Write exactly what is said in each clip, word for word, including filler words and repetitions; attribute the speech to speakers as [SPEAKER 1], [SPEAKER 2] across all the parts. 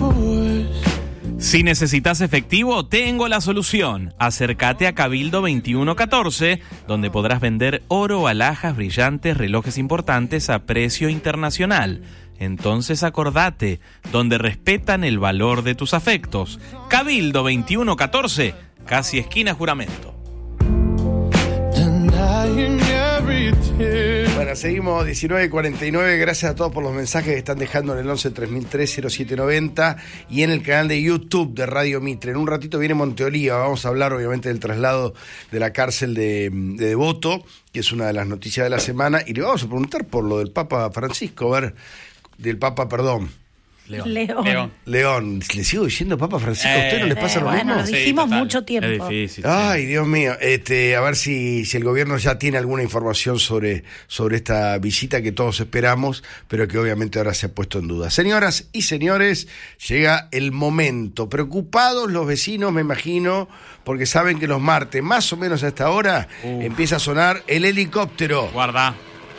[SPEAKER 1] Si necesitas efectivo, tengo la solución. Acércate a Cabildo veintiuno catorce, donde podrás vender oro, alhajas, brillantes, relojes importantes a precio internacional. Entonces acordate, donde respetan el valor de tus afectos. Cabildo veintiuno catorce, casi esquina Juramento.
[SPEAKER 2] Bueno, seguimos diecinueve cuarenta y nueve. Gracias a todos por los mensajes que están dejando en el once tres mil tres cero siete noventa y en el canal de YouTube de Radio Mitre. En un ratito viene Monteoliva. Vamos a hablar obviamente del traslado de la cárcel de, de Devoto, que es una de las noticias de la semana, y le vamos a preguntar por lo del Papa Francisco, a ver, del Papa, perdón.
[SPEAKER 3] León. León.
[SPEAKER 2] León. León. ¿Le sigo diciendo Papa Francisco? ¿A usted no les pasa
[SPEAKER 3] eh,
[SPEAKER 2] lo
[SPEAKER 3] bueno,
[SPEAKER 2] mismo?
[SPEAKER 3] Lo dijimos
[SPEAKER 1] sí,
[SPEAKER 3] mucho tiempo.
[SPEAKER 1] Es difícil.
[SPEAKER 2] Ay,
[SPEAKER 1] sí.
[SPEAKER 2] Dios mío. Este, a ver si, si el gobierno ya tiene alguna información sobre, sobre esta visita que todos esperamos, pero que obviamente ahora se ha puesto en duda. Señoras y señores, llega el momento. Preocupados los vecinos, me imagino, porque saben que los martes, más o menos a esta hora, uh. empieza a sonar el helicóptero.
[SPEAKER 1] Guarda.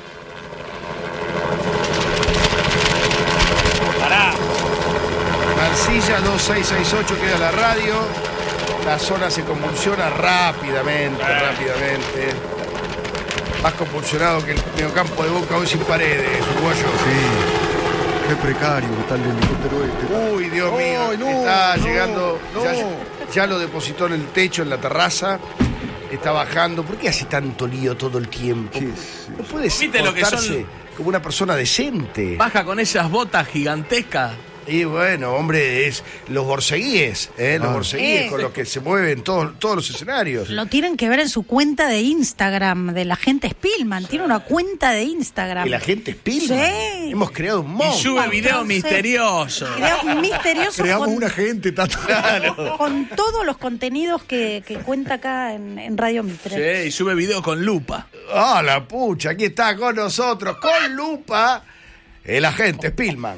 [SPEAKER 2] Mansilla dos seis seis ocho queda la radio. La zona se convulsiona rápidamente, eh. rápidamente. Más convulsionado que el mediocampo de Boca hoy sin paredes, uruguayo.
[SPEAKER 4] Sí. Qué precario que está el helicóptero este.
[SPEAKER 2] Uy, Dios mío.
[SPEAKER 4] Oh, no,
[SPEAKER 2] está
[SPEAKER 4] no,
[SPEAKER 2] llegando.
[SPEAKER 4] No.
[SPEAKER 2] Ya, ya lo depositó en el techo, en la terraza. Está bajando. ¿Por qué hace tanto lío todo el tiempo? No puede comportarse como una persona decente.
[SPEAKER 1] Baja con esas botas gigantescas.
[SPEAKER 2] Y bueno, hombre, es los borceguíes, ¿eh? Los ah. borceguíes eh. con los que se mueven todos, todos los escenarios.
[SPEAKER 3] Lo tienen que ver en su cuenta de Instagram de la gente Spillman. Sí. Tiene una cuenta de Instagram.
[SPEAKER 2] ¿De la gente Spillman?
[SPEAKER 3] Sí.
[SPEAKER 2] Hemos creado un monstruo.
[SPEAKER 1] Y sube videos misteriosos.
[SPEAKER 3] Videos misteriosos.
[SPEAKER 4] Creamos
[SPEAKER 3] con,
[SPEAKER 4] una gente, Tato.
[SPEAKER 2] Claro.
[SPEAKER 3] Con todos los contenidos que, que cuenta acá en, en Radio Mitre.
[SPEAKER 1] Sí, y sube videos con lupa.
[SPEAKER 2] Ah, oh, la pucha, aquí está con nosotros, con lupa, el agente Spillman.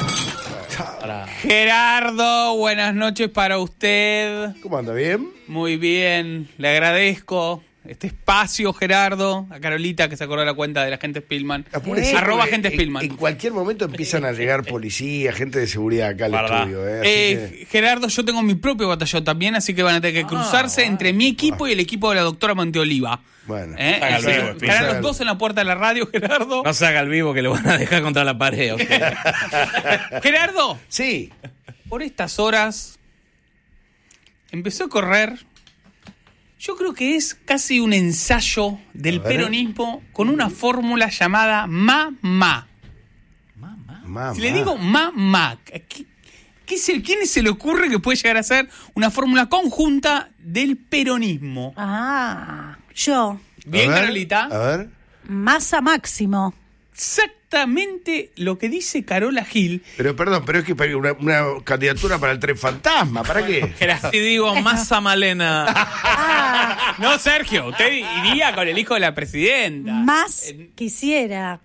[SPEAKER 5] Gerardo, buenas noches para usted.
[SPEAKER 2] ¿Cómo anda? ¿Bien?
[SPEAKER 5] Muy bien, le agradezco este espacio, Gerardo, a Carolita que se acordó de la cuenta de la gente Spillman.
[SPEAKER 2] Eh,
[SPEAKER 5] Arroba gente Spillman.
[SPEAKER 2] En, en cualquier momento empiezan a llegar policía, gente de seguridad acá al
[SPEAKER 5] ¿verdad?
[SPEAKER 2] Estudio. Eh,
[SPEAKER 5] eh,
[SPEAKER 2] que...
[SPEAKER 5] Gerardo, yo tengo mi propio batallón también, así que van a tener que cruzarse ah, entre mi equipo ah. y el equipo de la doctora Monteoliva.
[SPEAKER 2] Bueno,
[SPEAKER 5] ¿Eh? Estarán los dos en la puerta de la radio, Gerardo.
[SPEAKER 1] No se haga el vivo que lo van a dejar contra la pared. Okay.
[SPEAKER 5] Gerardo.
[SPEAKER 2] Sí.
[SPEAKER 5] Por estas horas empezó a correr. Yo creo que es casi un ensayo del peronismo con una fórmula llamada mamá.
[SPEAKER 2] Mamá.
[SPEAKER 5] Si le digo mamá, ¿qué, qué se, ¿quién se le ocurre que puede llegar a ser una fórmula conjunta del peronismo?
[SPEAKER 3] Ah, yo.
[SPEAKER 5] Bien,
[SPEAKER 2] a ver,
[SPEAKER 5] Carolita.
[SPEAKER 2] A ver.
[SPEAKER 3] Masa Máximo.
[SPEAKER 5] Exactamente lo que dice Carola Gil.
[SPEAKER 2] Pero perdón, pero es que una, una candidatura para el tren fantasma, ¿para qué?
[SPEAKER 1] Si digo Masa Malena.
[SPEAKER 3] Ah.
[SPEAKER 5] No, Sergio, usted iría con el hijo de la presidenta.
[SPEAKER 3] Más eh, quisiera.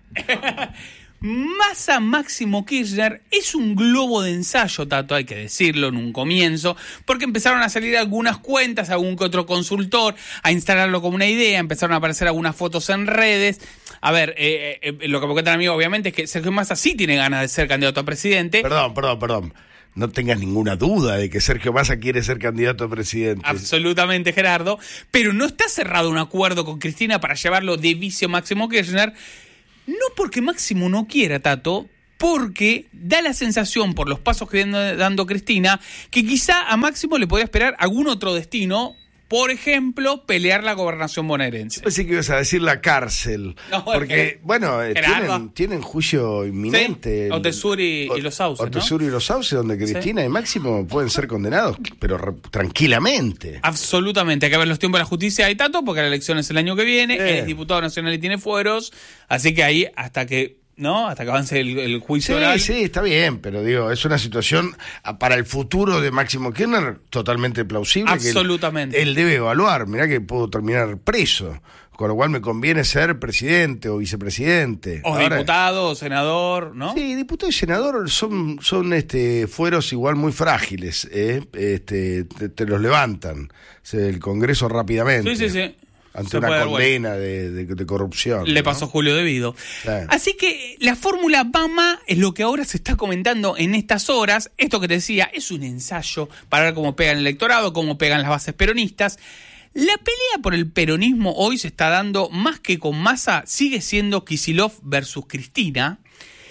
[SPEAKER 5] Masa Máximo Kirchner es un globo de ensayo, Tato, hay que decirlo en un comienzo, porque empezaron a salir algunas cuentas, algún que otro consultor, a instalarlo como una idea, empezaron a aparecer algunas fotos en redes. A ver, eh, eh, lo que me cuentan a mí obviamente es que Sergio Massa sí tiene ganas de ser candidato a presidente.
[SPEAKER 2] Perdón, perdón, perdón. No tengas ninguna duda de que Sergio Massa quiere ser candidato a presidente.
[SPEAKER 5] Absolutamente, Gerardo. Pero no está cerrado un acuerdo con Cristina para llevarlo de vicio Máximo Kirchner. No porque Máximo no quiera, Tato, porque da la sensación, por los pasos que viene dando Cristina, que quizá a Máximo le podría esperar algún otro destino. Por ejemplo, pelear la gobernación bonaerense.
[SPEAKER 2] Yo pensé que ibas a decir la cárcel. No, porque, bueno, eh, tienen, tienen juicio inminente.
[SPEAKER 5] Sí, Otesur y, y los Sauces,
[SPEAKER 2] Otesur
[SPEAKER 5] ¿no?
[SPEAKER 2] y los Sauces, donde Cristina sí. y Máximo pueden ser condenados, pero re, tranquilamente.
[SPEAKER 5] Absolutamente. Hay que ver los tiempos de la justicia y tanto, porque la elección es el año que viene. Eh. Él es diputado nacional y tiene fueros. Así que ahí, hasta que... ¿no? Hasta que avance el, el juicio
[SPEAKER 2] sí,
[SPEAKER 5] oral.
[SPEAKER 2] Sí, está bien, pero digo, es una situación para el futuro de Máximo Kirchner totalmente plausible.
[SPEAKER 5] Absolutamente.
[SPEAKER 2] Que él, él debe evaluar. Mirá que puedo terminar preso, con lo cual me conviene ser presidente o vicepresidente.
[SPEAKER 5] O Ahora, diputado, o senador, ¿no?
[SPEAKER 2] Sí, diputado y senador son, son este, fueros igual muy frágiles, ¿eh? este, te, te los levantan el Congreso rápidamente.
[SPEAKER 5] Sí, sí, sí.
[SPEAKER 2] ante
[SPEAKER 5] Se
[SPEAKER 2] una
[SPEAKER 5] puede dar
[SPEAKER 2] condena de, de, de corrupción.
[SPEAKER 5] Le
[SPEAKER 2] ¿no?
[SPEAKER 5] pasó Julio Devido.
[SPEAKER 2] Sí.
[SPEAKER 5] Así que la fórmula Bama es lo que ahora se está comentando en estas horas. Esto que te decía es un ensayo para ver cómo pega el electorado, cómo pegan las bases peronistas. La pelea por el peronismo hoy se está dando más que con Massa, sigue siendo Kicillof versus Cristina.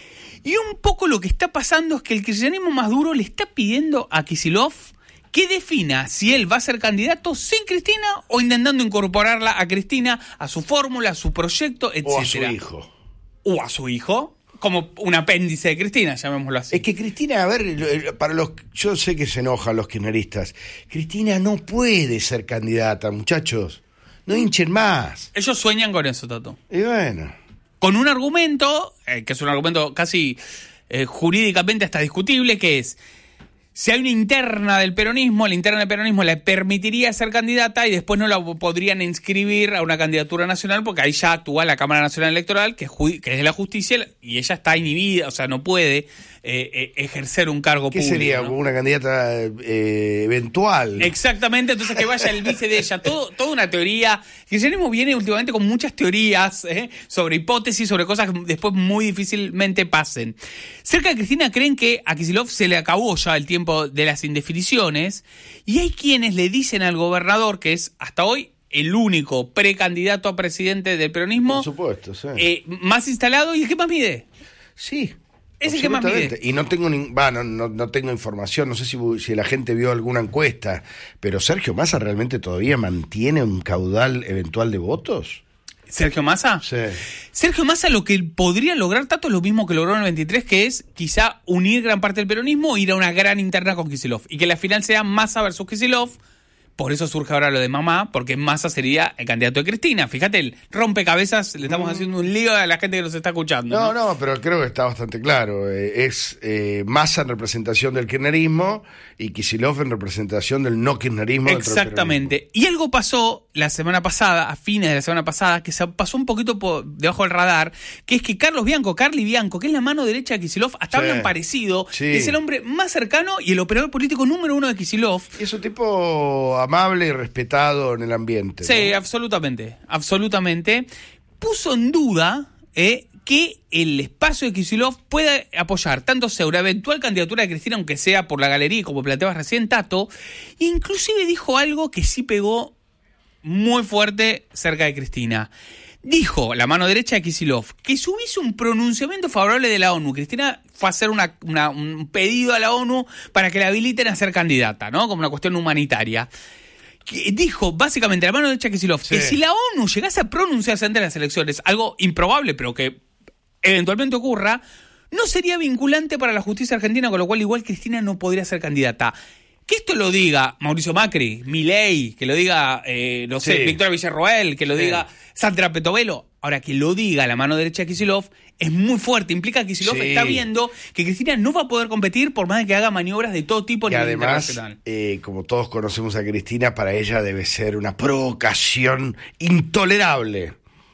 [SPEAKER 5] Y un poco lo que está pasando es que el kirchnerismo más duro le está pidiendo a Kicillof que defina si él va a ser candidato sin Cristina o intentando incorporarla a Cristina, a su fórmula, a su proyecto, etcétera.
[SPEAKER 2] O a su hijo.
[SPEAKER 5] O a su hijo, como un apéndice de Cristina, llamémoslo así.
[SPEAKER 2] Es que Cristina, a ver, para los, yo sé que se enojan los kirchneristas. Cristina no puede ser candidata, muchachos. No hinchen más.
[SPEAKER 5] Ellos sueñan con eso, Tato.
[SPEAKER 2] Y bueno.
[SPEAKER 5] Con un argumento, eh, que es un argumento casi eh, jurídicamente hasta discutible, que es, si hay una interna del peronismo, la interna del peronismo le permitiría ser candidata y después no la podrían inscribir a una candidatura nacional porque ahí ya actúa la Cámara Nacional Electoral, que es, ju- que es de la justicia, y ella está inhibida, o sea, no puede eh, eh, ejercer un cargo
[SPEAKER 2] ¿Qué
[SPEAKER 5] público.
[SPEAKER 2] sería?
[SPEAKER 5] ¿No?
[SPEAKER 2] Una candidata eh, eventual.
[SPEAKER 5] Exactamente, entonces que vaya el vice de ella, todo, toda una teoría. El kirchnerismo viene últimamente con muchas teorías ¿eh? sobre hipótesis, sobre cosas que después muy difícilmente pasen. Cerca de Cristina creen que a Kicillof se le acabó ya el tiempo de las indefiniciones, y hay quienes le dicen al gobernador, que es hasta hoy el único precandidato a presidente del peronismo,
[SPEAKER 2] Por supuesto, sí.
[SPEAKER 5] eh, más instalado y el que más mide.
[SPEAKER 2] Sí.
[SPEAKER 5] Es el que más mide.
[SPEAKER 2] absolutamente. Y no tengo ni, bah, no, no, no tengo información, no sé si, si la gente vio alguna encuesta, pero Sergio Massa realmente todavía mantiene un caudal eventual de votos.
[SPEAKER 5] ¿Sergio Massa?
[SPEAKER 2] Sí.
[SPEAKER 5] Sergio Massa lo que podría lograr, Tato, es lo mismo que logró en el veintitrés, que es quizá unir gran parte del peronismo e ir a una gran interna con Kicillof. Y que la final sea Massa versus Kicillof. Por eso surge ahora lo de mamá, porque Massa sería el candidato de Cristina. Fíjate, el rompecabezas, le estamos haciendo un lío a la gente que nos está escuchando.
[SPEAKER 2] No,
[SPEAKER 5] no,
[SPEAKER 2] no, pero creo que está bastante claro. Eh, es eh, Massa en representación del kirchnerismo y Kicillof en representación del no kirchnerismo.
[SPEAKER 5] Exactamente. Y algo pasó la semana pasada, a fines de la semana pasada, que se pasó un poquito por debajo del radar, que es que Carlos Bianco, Carly Bianco, que es la mano derecha de Kicillof, hasta
[SPEAKER 2] Sí.
[SPEAKER 5] hablan parecido,
[SPEAKER 2] Sí.
[SPEAKER 5] es el hombre más cercano y el operador político número uno de Kicillof.
[SPEAKER 2] Y es un tipo amable y respetado en el ambiente.
[SPEAKER 5] Sí,
[SPEAKER 2] ¿no?
[SPEAKER 5] absolutamente, absolutamente. Puso en duda eh, que el espacio de Kicillof pueda apoyar tanto sea una eventual candidatura de Cristina, aunque sea por la galería, como planteabas recién, Tato, e inclusive dijo algo que sí pegó muy fuerte cerca de Cristina. Dijo, la mano derecha de Kicillof, que si hubiese un pronunciamiento favorable de la ONU, Cristina fue a hacer una, una, un pedido a la ONU para que la habiliten a ser candidata, ¿no? Como una cuestión humanitaria. Que dijo, básicamente, la mano derecha de Kicillof,
[SPEAKER 2] Sí.
[SPEAKER 5] que si la ONU llegase a pronunciarse ante las elecciones, algo improbable, pero que eventualmente ocurra, no sería vinculante para la justicia argentina, con lo cual igual Cristina no podría ser candidata. Que esto lo diga Mauricio Macri, Milei, que lo diga, eh, no sé,
[SPEAKER 2] Sí.
[SPEAKER 5] Victoria Villarroel, que lo
[SPEAKER 2] Sí.
[SPEAKER 5] diga Sandra Petovelo. Ahora, que lo diga la mano derecha de Kicillof es muy fuerte. Implica que Kicillof
[SPEAKER 2] Sí.
[SPEAKER 5] está viendo que Cristina no va a poder competir por más de que haga maniobras de todo tipo a
[SPEAKER 2] Y
[SPEAKER 5] nivel
[SPEAKER 2] además,
[SPEAKER 5] internacional.
[SPEAKER 2] eh, como todos conocemos a Cristina, para ella debe ser una provocación intolerable.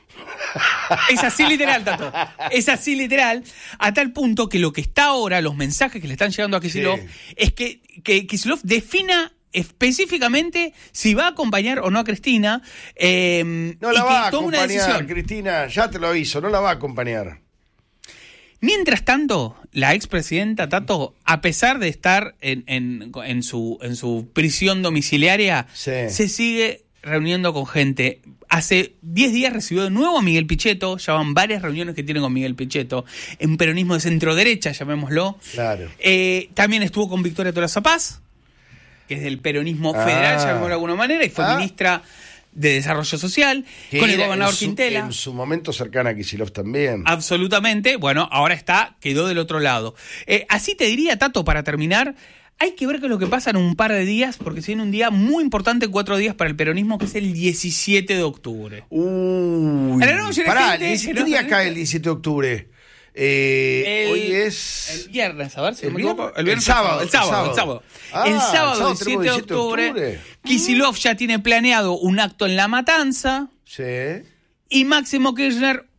[SPEAKER 5] Es así literal, Tato. Es así literal, a tal punto que lo que está ahora, los mensajes que le están llegando a Kicillof,
[SPEAKER 2] Sí.
[SPEAKER 5] es que, que Kicillof defina específicamente si va a acompañar o no a Cristina. Eh,
[SPEAKER 2] No la
[SPEAKER 5] y
[SPEAKER 2] va
[SPEAKER 5] que
[SPEAKER 2] a
[SPEAKER 5] tome una
[SPEAKER 2] acompañar,
[SPEAKER 5] decisión.
[SPEAKER 2] Cristina, ya te lo aviso, no la va a acompañar.
[SPEAKER 5] Mientras tanto, la expresidenta Tato, a pesar de estar en, en, en, su, en su prisión domiciliaria,
[SPEAKER 2] Sí.
[SPEAKER 5] se sigue reuniendo con gente. Hace diez días recibió de nuevo a Miguel Pichetto, ya van varias reuniones que tiene con Miguel Pichetto, en peronismo de centro-derecha, llamémoslo.
[SPEAKER 2] Claro.
[SPEAKER 5] Eh, también estuvo con Victoria Tolosa Paz, que es del peronismo
[SPEAKER 2] Ah.
[SPEAKER 5] federal, llamémoslo de alguna manera, y fue
[SPEAKER 2] Ah.
[SPEAKER 5] ministra de Desarrollo Social,
[SPEAKER 2] Que
[SPEAKER 5] con el
[SPEAKER 2] era
[SPEAKER 5] gobernador
[SPEAKER 2] en su,
[SPEAKER 5] Quintela.
[SPEAKER 2] En su momento cercana a Kicillof también.
[SPEAKER 5] Absolutamente. Bueno, ahora está, quedó del otro lado. Eh, así te diría, Tato, para terminar, hay que ver qué es lo que pasa en un par de días, porque se viene un día muy importante en cuatro días para el peronismo, que es el diecisiete de octubre.
[SPEAKER 2] Uy.
[SPEAKER 5] Ahora no, yo
[SPEAKER 2] Pará,
[SPEAKER 5] gente,
[SPEAKER 2] ¿qué
[SPEAKER 5] no,
[SPEAKER 2] día
[SPEAKER 5] no,
[SPEAKER 2] cae
[SPEAKER 5] no.
[SPEAKER 2] el diecisiete de octubre? Eh,
[SPEAKER 5] El-
[SPEAKER 2] hoy es...
[SPEAKER 5] El viernes, a ver si
[SPEAKER 2] ¿El
[SPEAKER 5] no me
[SPEAKER 2] viernes?
[SPEAKER 5] equivoco.
[SPEAKER 2] El
[SPEAKER 5] viernes,
[SPEAKER 2] sábado,
[SPEAKER 5] El sábado,
[SPEAKER 2] el
[SPEAKER 5] el sábado.
[SPEAKER 2] sábado.
[SPEAKER 5] El
[SPEAKER 2] Ah,
[SPEAKER 5] sábado,
[SPEAKER 2] el sábado
[SPEAKER 5] diecisiete de
[SPEAKER 2] tenemos
[SPEAKER 5] octubre,
[SPEAKER 2] diecisiete de octubre.
[SPEAKER 5] Kicillof ya tiene planeado un acto en La Matanza
[SPEAKER 2] Sí.
[SPEAKER 5] y Máximo Kirchner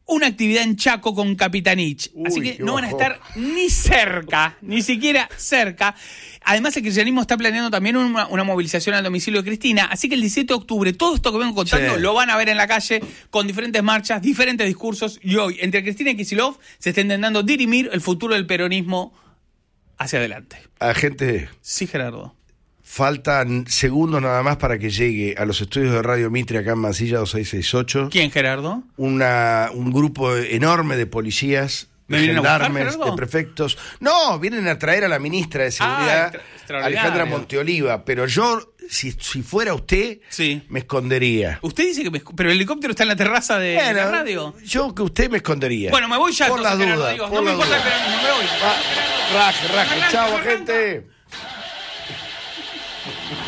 [SPEAKER 5] una actividad en Chaco con Capitanich.
[SPEAKER 2] Uy,
[SPEAKER 5] Así que
[SPEAKER 2] qué
[SPEAKER 5] no van a
[SPEAKER 2] bajón.
[SPEAKER 5] estar ni cerca, ni siquiera cerca. Además, el kirchnerismo está planeando también una, una movilización al domicilio de Cristina. Así que el diecisiete de octubre, todo esto que vengo contando,
[SPEAKER 2] Sí.
[SPEAKER 5] lo van a ver en la calle con diferentes marchas, diferentes discursos. Y hoy, entre Cristina y Kicillof, se está intentando dirimir el futuro del peronismo hacia adelante.
[SPEAKER 2] A gente,
[SPEAKER 5] Sí, Gerardo.
[SPEAKER 2] faltan segundos nada más para que llegue a los estudios de Radio Mitre acá en Mansilla dos seis seis ocho.
[SPEAKER 5] ¿Quién, Gerardo?
[SPEAKER 2] Una, un grupo enorme de policías,
[SPEAKER 5] ¿Me
[SPEAKER 2] de
[SPEAKER 5] vienen a buscar,
[SPEAKER 2] gendarmes,
[SPEAKER 5] Gerardo?
[SPEAKER 2] de prefectos. No, vienen a traer a la ministra de Seguridad,
[SPEAKER 5] Ah, extra- extraordinario.
[SPEAKER 2] Alejandra Monteoliva. Pero yo, si, si fuera usted,
[SPEAKER 5] Sí.
[SPEAKER 2] me escondería.
[SPEAKER 5] Usted dice que me... Pero el helicóptero está en la terraza de, de la
[SPEAKER 2] Bueno,
[SPEAKER 5] radio.
[SPEAKER 2] yo que usted me escondería.
[SPEAKER 5] Bueno, me voy ya.
[SPEAKER 2] Por las
[SPEAKER 5] entonces, Gerardo,
[SPEAKER 2] dudas.
[SPEAKER 5] digo,
[SPEAKER 2] por
[SPEAKER 5] no me
[SPEAKER 2] las
[SPEAKER 5] importa el
[SPEAKER 2] dudas.
[SPEAKER 5] peronismo, me voy.
[SPEAKER 2] Va, raje, raje.
[SPEAKER 5] Arranca,
[SPEAKER 2] Chao,
[SPEAKER 5] arranca.
[SPEAKER 2] gente.